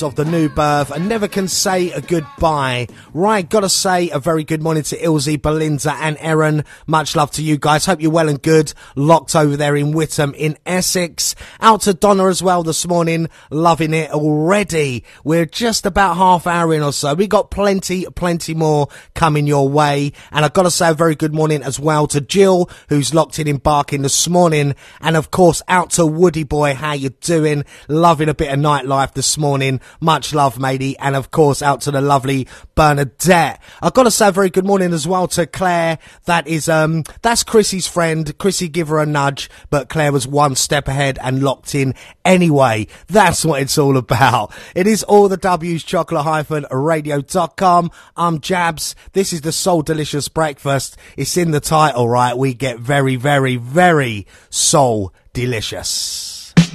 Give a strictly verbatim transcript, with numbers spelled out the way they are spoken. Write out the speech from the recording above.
Of the new birth and never can say a goodbye. Right, gotta say a very good morning to Ilse, Belinda and Erin. Much love to you guys. Hope you're well and good. Locked over there in Whittam in Essex. Out to Donna as well this morning. Loving it already. We're just about half hour in or so. We got plenty, plenty more coming your way. And I've got to say a very good morning as well to Jill, who's locked in in Barking this morning. And of course, out to Woody Boy. How you doing? Loving a bit of nightlife this morning. Much love, matey. And of course, out to the lovely Bernadette. I've got to say a very good morning as well to Claire. That is, um, that's Chrissy's friend. Chrissy give her a nudge, but Claire was one step ahead and locked in anyway. That's what it's all about. It is all the W's, chocolate radio dot com. I'm Jabs. This is the Soul Delicious Breakfast. It's in the title, right? We get very, very, very soul delicious.